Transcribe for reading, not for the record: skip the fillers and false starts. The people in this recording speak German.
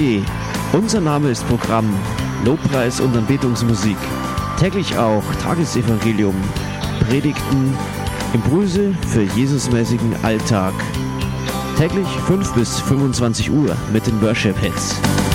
Unser Name ist Programm, Lobpreis und Anbetungsmusik. Täglich auch Tagesevangelium, Predigten, Impulse für Jesusmäßigen Alltag. Täglich 5 bis 25 Uhr mit den Worship Hits.